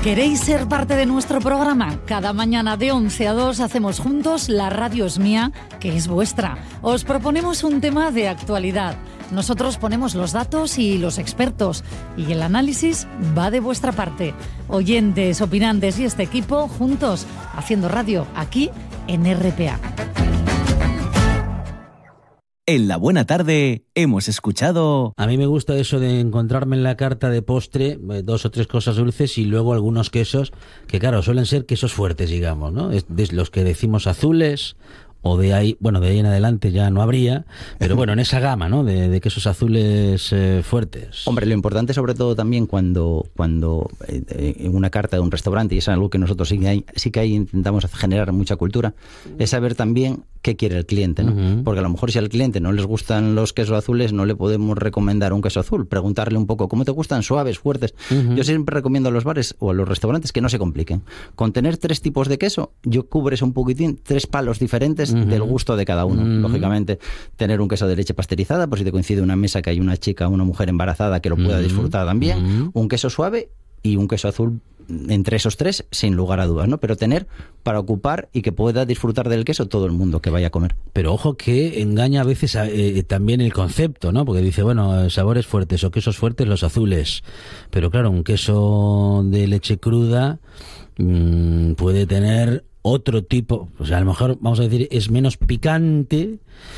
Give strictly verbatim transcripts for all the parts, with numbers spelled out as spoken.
¿Queréis ser parte de nuestro programa? Cada mañana de once a dos hacemos juntos La Radio es Mía, que es vuestra. Os proponemos un tema de actualidad. Nosotros ponemos los datos y los expertos, y el análisis va de vuestra parte. Oyentes, opinantes y este equipo juntos haciendo radio aquí en R P A. En La Buena Tarde hemos escuchado... A mí me gusta eso de encontrarme en la carta de postre dos o tres cosas dulces y luego algunos quesos, que claro, suelen ser quesos fuertes, digamos, ¿no? Es de los que decimos azules, o de ahí, bueno, de ahí en adelante ya no habría, pero bueno, en esa gama, ¿no? De, de quesos azules eh, fuertes. Hombre, lo importante sobre todo también cuando, cuando eh, en una carta de un restaurante, y es algo que nosotros sí que hay, sí que hay intentamos generar mucha cultura, es saber también qué quiere el cliente, ¿no? Uh-huh. Porque a lo mejor si al cliente no les gustan los quesos azules, no le podemos recomendar un queso azul. Preguntarle un poco, ¿cómo te gustan? ¿Suaves, fuertes? Uh-huh. Yo siempre recomiendo a los bares o a los restaurantes que no se compliquen. Con tener tres tipos de queso, yo cubres un poquitín tres palos diferentes uh-huh. del gusto de cada uno. Uh-huh. Lógicamente, tener un queso de leche pasteurizada, por si te coincide una mesa que hay una chica o una mujer embarazada que lo pueda uh-huh. disfrutar también. Uh-huh. Un queso suave y un queso azul entre esos tres, sin lugar a dudas, ¿no? Pero tener para ocupar y que pueda disfrutar del queso todo el mundo que vaya a comer. Pero ojo que engaña a veces a, eh, también el concepto, ¿no? Porque dice, bueno, sabores fuertes o quesos fuertes, los azules. Pero claro, un queso de leche cruda mmm, puede tener otro tipo, o sea, a lo mejor, vamos a decir, es menos picante,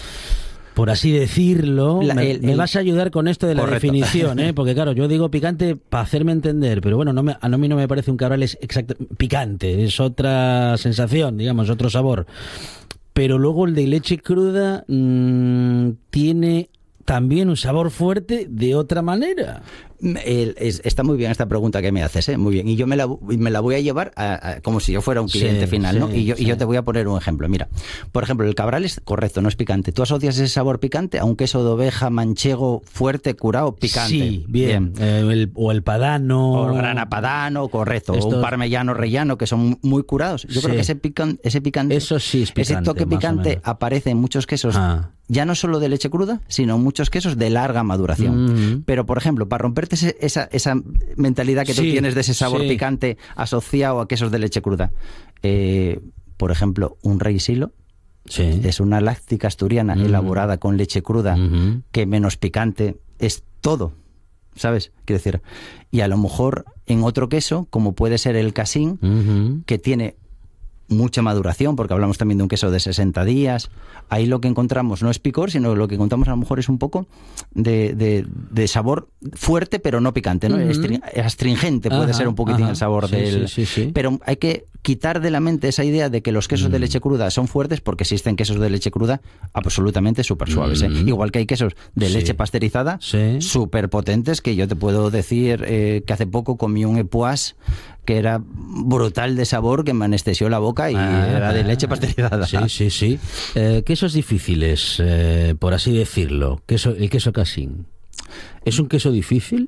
por así decirlo. La, el, me, me el, vas a ayudar con esto de la correcto. definición, ¿eh? Porque claro, yo digo picante para hacerme entender, pero bueno, no me, a mí no me parece un cabrales exacto picante, es otra sensación, digamos, otro sabor. Pero luego el de leche cruda mmm, tiene también un sabor fuerte de otra manera. El, es, está muy bien esta pregunta que me haces, ¿eh? Muy bien. Y yo me la, me la voy a llevar a, a, como si yo fuera un cliente sí, final, ¿no? Sí, y, yo, sí. y yo te voy a poner un ejemplo. Mira, por ejemplo, el cabrales, correcto, no es picante. ¿Tú asocias ese sabor picante a un queso de oveja manchego fuerte, curado, picante? Sí, bien. bien. Eh, el, o el padano. O el grana padano, correcto. Estos... O un parmellano rellano, que son muy curados. Yo sí. creo que ese, pican, ese picante, eso sí es picante, ese toque picante aparece en muchos quesos, ah. ya no solo de leche cruda, sino en muchos quesos de larga maduración. Mm. Pero, por ejemplo, para romperte ese, esa, esa mentalidad que tú sí, tienes de ese sabor sí. picante asociado a quesos de leche cruda. Eh, por ejemplo, un rey silo sí. es una láctica asturiana mm. elaborada con leche cruda, mm-hmm. que menos picante es todo, ¿sabes? Quiero decir, y a lo mejor en otro queso, como puede ser el casín, mm-hmm. que tiene mucha maduración, porque hablamos también de un queso de sesenta días, ahí lo que encontramos no es picor, sino lo que encontramos a lo mejor es un poco de, de, de sabor fuerte, pero no picante, ¿no? Uh-huh. Astringente puede ajá, ser un poquitín ajá. el sabor sí, del... Sí, sí, sí. Pero hay que quitar de la mente esa idea de que los quesos mm. de leche cruda son fuertes, porque existen quesos de leche cruda absolutamente súper suaves, ¿eh? Mm. Igual que hay quesos de sí. leche pasteurizada súper sí. potentes, que yo te puedo decir eh, que hace poco comí un Epoisses que era brutal de sabor, que me anestesió la boca y ah, era de leche pasteurizada. Sí, sí, sí. Eh, quesos difíciles, eh, por así decirlo. Queso, el queso casín. ¿Es un queso difícil?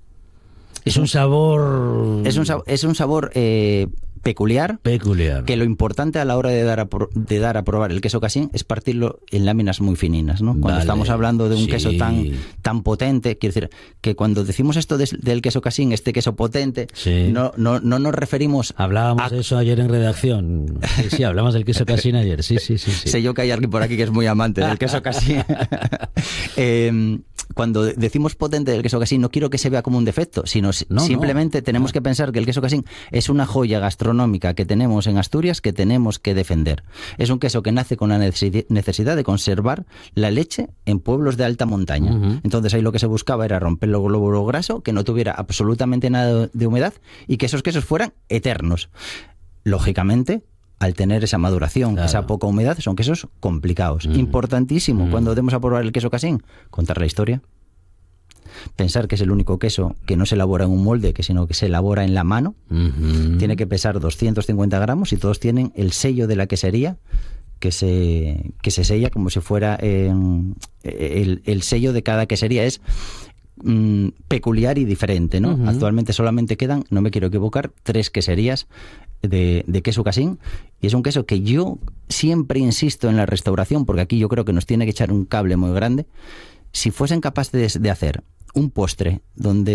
¿Es un sabor...? Es un, es un sabor eh, peculiar, peculiar, que lo importante a la hora de dar a, pro, de dar a probar el queso casín es partirlo en láminas muy fininas, ¿no? Cuando vale, estamos hablando de un sí. queso tan tan potente, quiero decir, que cuando decimos esto de, del queso casín, este queso potente, sí. no, no, no nos referimos... Hablábamos a... de eso ayer en redacción. Sí, sí, hablamos del queso casín ayer, sí, sí, sí, sí. Sé yo que hay alguien por aquí que es muy amante del queso casín. eh, Cuando decimos potente del queso casín, no quiero que se vea como un defecto, sino no, simplemente no. tenemos que pensar que el queso casín es una joya gastronómica que tenemos en Asturias que tenemos que defender. Es un queso que nace con la necesidad de conservar la leche en pueblos de alta montaña. Uh-huh. Entonces ahí lo que se buscaba era romper el glóbulo graso, que no tuviera absolutamente nada de humedad y que esos quesos fueran eternos. Lógicamente, al tener esa maduración, claro. esa poca humedad, son quesos complicados. Mm. Importantísimo, mm. cuando demos a probar el queso casín, contar la historia. Pensar que es el único queso que no se elabora en un molde, que sino que se elabora en la mano. Mm-hmm. Tiene que pesar doscientos cincuenta gramos y todos tienen el sello de la quesería, que se, que se sella como si fuera eh, el, el sello de cada quesería. Es mm, peculiar y diferente, ¿no? Uh-huh. Actualmente solamente quedan, no me quiero equivocar, tres queserías de, de queso casín, y es un queso que yo siempre insisto en la restauración, porque aquí yo creo que nos tiene que echar un cable muy grande. Si fuesen capaces de, de hacer un postre donde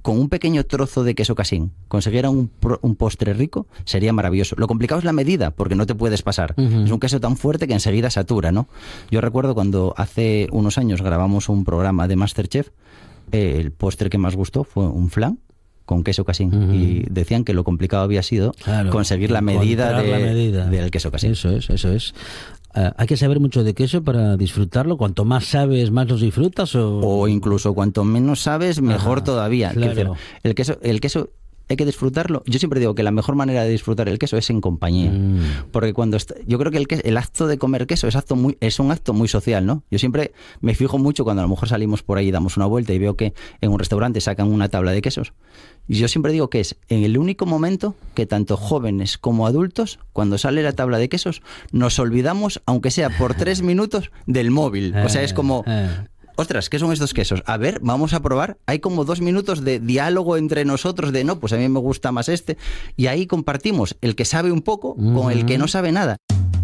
con un pequeño trozo de queso casín consiguiera un, un postre rico, sería maravilloso. Lo complicado es la medida, porque no te puedes pasar. Uh-huh. Es un queso tan fuerte que enseguida satura, ¿no? Yo recuerdo cuando hace unos años grabamos un programa de MasterChef, eh, el postre que más gustó fue un flan con queso casín. Uh-huh. Y decían que lo complicado había sido claro, conseguir la medida, de, la medida del queso casín. Eso es, eso es. Uh, ¿Hay que saber mucho de queso para disfrutarlo? ¿Cuanto más sabes, más los disfrutas? O, o incluso cuanto menos sabes, mejor Ajá, todavía. Claro. Decir, el queso, el queso hay que disfrutarlo. Yo siempre digo que la mejor manera de disfrutar el queso es en compañía. Mm. Porque cuando está, yo creo que el, queso, el acto de comer queso es, acto muy, es un acto muy social, ¿no? Yo siempre me fijo mucho cuando a lo mejor salimos por ahí y damos una vuelta y veo que en un restaurante sacan una tabla de quesos. Y yo siempre digo que es en el único momento que tanto jóvenes como adultos, cuando sale la tabla de quesos, nos olvidamos, aunque sea por tres minutos, del móvil. O sea, es como... Ostras, ¿qué son estos quesos? A ver, vamos a probar. Hay como dos minutos de diálogo entre nosotros de no, pues a mí me gusta más este. Y ahí compartimos el que sabe un poco uh-huh. con el que no sabe nada.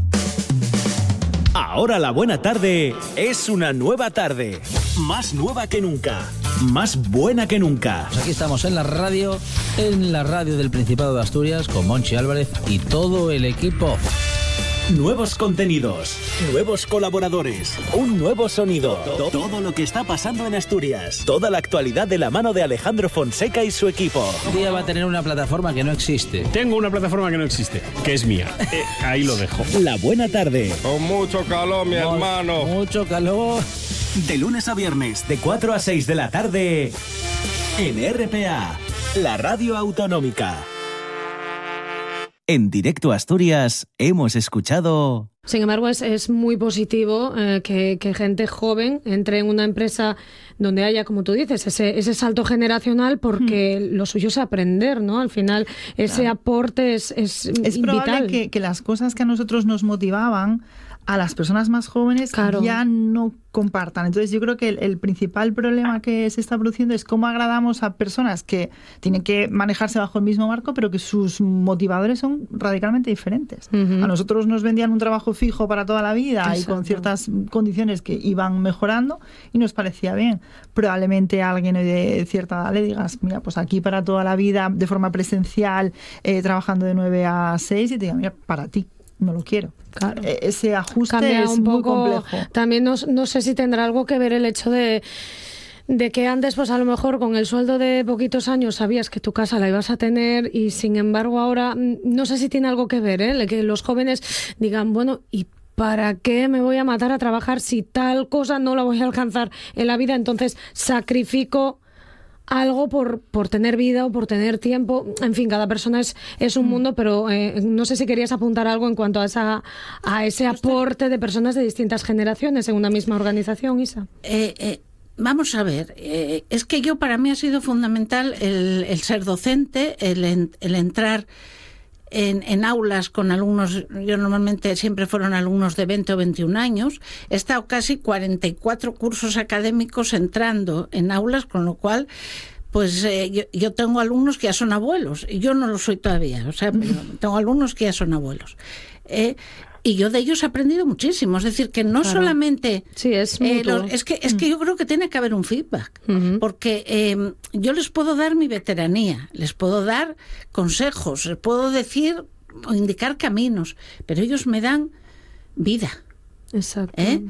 Ahora la buena tarde es una nueva tarde. Más nueva que nunca. Más buena que nunca. Pues aquí estamos en la radio, en la radio del Principado de Asturias, con Monchi Álvarez y todo el equipo. Nuevos contenidos, nuevos colaboradores, un nuevo sonido. Todo lo que está pasando en Asturias. Toda la actualidad de la mano de Alejandro Fonseca y su equipo. Un día va a tener una plataforma que no existe. Tengo una plataforma que no existe, que es mía. Eh, ahí lo dejo. La buena tarde. Con mucho calor, mi Con hermano. Mucho calor. De lunes a viernes, de cuatro a seis de la tarde, en R P A, la radio autonómica. En Directo Asturias hemos escuchado... Sin embargo, es, es muy positivo eh, que, que gente joven entre en una empresa donde haya, como tú dices, ese, ese salto generacional, porque mm. lo suyo es aprender, ¿no? Al final, ese claro. aporte es, es, es vital. Probable que, que las cosas que a nosotros nos motivaban, a las personas más jóvenes claro. ya no compartan. Entonces yo creo que el, el principal problema que se está produciendo es cómo agradamos a personas que tienen que manejarse bajo el mismo marco, pero que sus motivadores son radicalmente diferentes. Uh-huh. A nosotros nos vendían un trabajo fijo para toda la vida Exacto. y con ciertas condiciones que iban mejorando y nos parecía bien. Probablemente a alguien de cierta edad le digas, mira, pues aquí para toda la vida, de forma presencial, eh, trabajando de nueve a seis, y te diga, mira, para ti. No lo quiero. Claro. Ese ajuste Cambia es un muy poco, complejo. También no, no sé si tendrá algo que ver el hecho de, de que antes, pues a lo mejor con el sueldo de poquitos años sabías que tu casa la ibas a tener y sin embargo ahora no sé si tiene algo que ver, ¿eh? Que los jóvenes digan, bueno, ¿y para qué me voy a matar a trabajar si tal cosa no la voy a alcanzar en la vida? Entonces sacrifico algo por, por tener vida o por tener tiempo. En fin, cada persona es, es un mundo, pero eh, no sé si querías apuntar algo en cuanto a, esa, a ese aporte de personas de distintas generaciones en una misma organización, Isa. Eh, eh, vamos a ver, eh, es que yo para mí ha sido fundamental el, el ser docente, el, el entrar En, en aulas con alumnos, yo normalmente siempre fueron alumnos de veinte o veintiún años, he estado casi cuarenta y cuatro cursos académicos entrando en aulas, con lo cual pues eh, yo, yo tengo alumnos que ya son abuelos, y yo no lo soy todavía, o sea, pero tengo alumnos que ya son abuelos. Eh, Y yo de ellos he aprendido muchísimo. Es decir, que no claro. solamente... Sí, es eh, lo, es que Es que yo creo que tiene que haber un feedback. Uh-huh. Porque eh, yo les puedo dar mi veteranía, les puedo dar consejos, les puedo decir o indicar caminos, pero ellos me dan vida. Exacto. ¿Eh?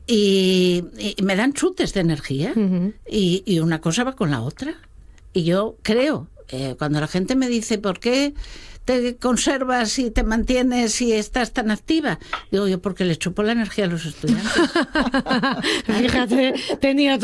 Y, y me dan chutes de energía. Uh-huh. Y, y una cosa va con la otra. Y yo creo, eh, cuando la gente me dice, ¿por qué te conservas y te mantienes y estás tan activa? Digo yo, porque le chupo la energía a los estudiantes. Fíjate, tenía